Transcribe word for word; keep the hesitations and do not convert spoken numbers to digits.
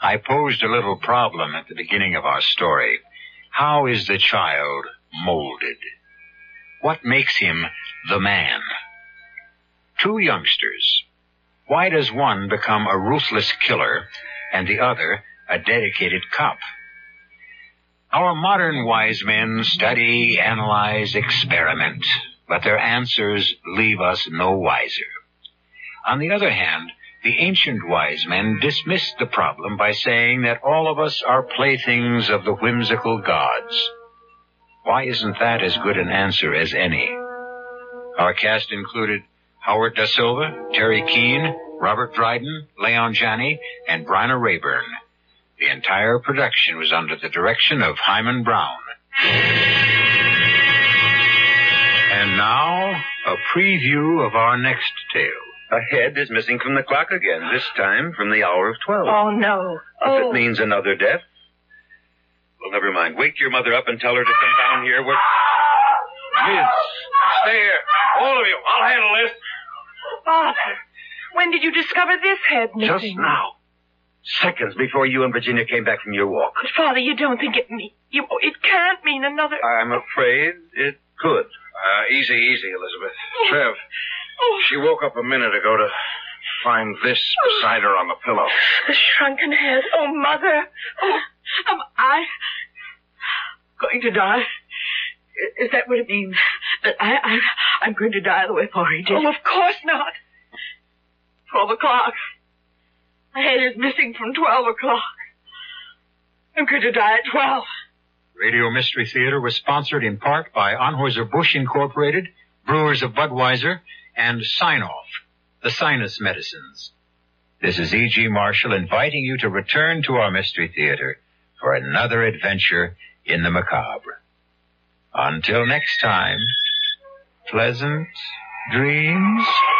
I posed a little problem at the beginning of our story. How is the child molded? What makes him the man? Two youngsters. Why does one become a ruthless killer and the other a dedicated cop? Our modern wise men study, analyze, experiment, but their answers leave us no wiser. On the other hand, the ancient wise men dismissed the problem by saying that all of us are playthings of the whimsical gods. Why isn't that as good an answer as any? Our cast included Howard Da Silva, Terry Keane, Robert Dryden, Leon Janney, and Bryna Rayburn. The entire production was under the direction of Hyman Brown. And now, a preview of our next tale. A head is missing from the clock again, this time from the hour of twelve. Oh, no. If Oh. it means another death, well, never mind. Wake your mother up and tell her to come down here. We're... Liz, stay here. All of you. I'll handle this. Father, when did you discover this head Just missing? now. Seconds before you and Virginia came back from your walk. But, Father, you don't think it mean... You, it can't mean another... I'm afraid it could. Uh, easy, easy, Elizabeth. Trev, she woke up a minute ago to find this beside her on the pillow. The shrunken head. Oh, Mother. Oh, am I going to die? Is that what it means? That I, I, I'm going to die the way Porgy did? Oh, of course not. Twelve o'clock. My head is missing from twelve o'clock. I'm going to die at twelve. Radio Mystery Theater was sponsored in part by Anheuser-Busch Incorporated, Brewers of Budweiser, and Sign-Off, the sinus medicines. This is E G. Marshall inviting you to return to our Mystery Theater for another adventure in the macabre. Until next time, pleasant dreams.